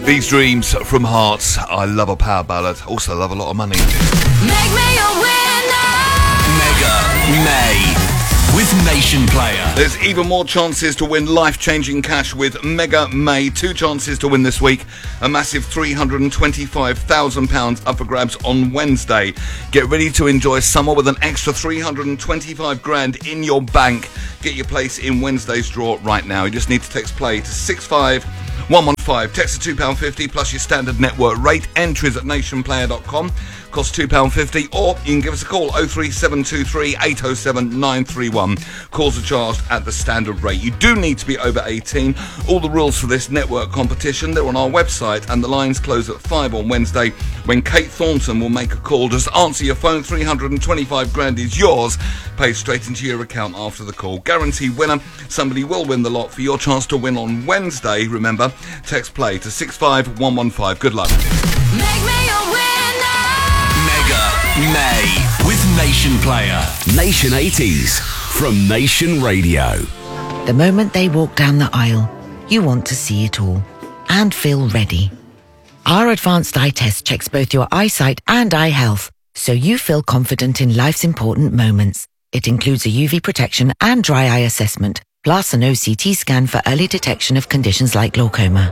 These Dreams from Hearts. I love a power ballad. Also love a lot of money. Make me a winner. Mega May with Nation Player. There's even more chances to win life-changing cash with Mega May. 2 chances to win this week. A massive £325,000 up for grabs on Wednesday. Get ready to enjoy summer with an extra 325 grand in your bank. Get your place in Wednesday's draw right now. You just need to text play to 65115. Text to £2.50 plus your standard network rate. Entries at nationplayer.com. Costs £2.50, or you can give us a call 03723 807 931. Calls are charged at the standard rate. You do need to be over 18. All the rules for this network competition, they're on our website, and the lines close at 5 on Wednesday when Kate Thornton will make a call. Just answer your phone, 325 grand is yours, paid straight into your account after the call. Guaranteed winner, somebody will win the lot. For your chance to win on Wednesday, remember, text play to 65115. Good luck. Make me a winner. May with Nation Player. Nation 80s from Nation Radio. The moment they walk down the aisle, you want to see it all and feel ready. Our advanced eye test checks both your eyesight and eye health, so you feel confident in life's important moments. It includes a UV protection and dry eye assessment, plus an OCT scan for early detection of conditions like glaucoma.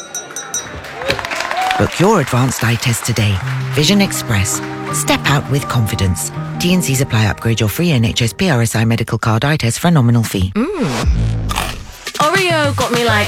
Book your advanced eye test today. Vision Express. Step out with confidence. T&Cs apply. Upgrade your free NHS PRSI medical card eye test for a nominal fee. Oreo got me like